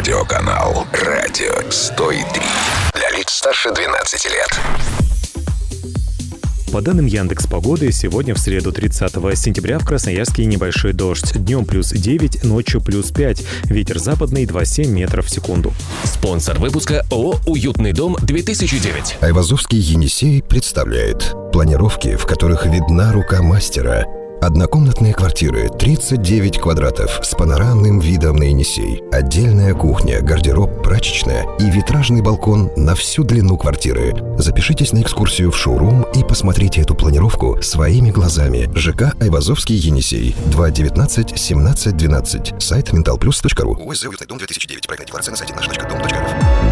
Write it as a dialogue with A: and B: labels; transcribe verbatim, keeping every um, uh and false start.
A: Радиоканал «Радио сто три». Для лиц старше двенадцати лет.
B: По данным Яндекс.Погоды, сегодня в среду тридцатого сентября в Красноярске небольшой дождь. Днем плюс девять, ночью плюс пять. Ветер западный два целых семь метров в секунду.
C: Спонсор выпуска ООО «Уютный дом-две тысячи девять».
D: Айвазовский Енисей представляет планировки, в которых видна рука мастера. Однокомнатные квартиры, тридцать девять квадратов, с панорамным видом на Енисей. Отдельная кухня, гардероб, прачечная и витражный балкон на всю длину квартиры. Запишитесь на экскурсию в шоурум и посмотрите эту планировку своими глазами. ЖК Айвазовский Енисей. два девятнадцать семнадцать двенадцать. Сайт менталплюс точка ру. ОСЗ «Уютный дом-две тысячи девять». Проектная декларация на сайте наш точка дом точка рф.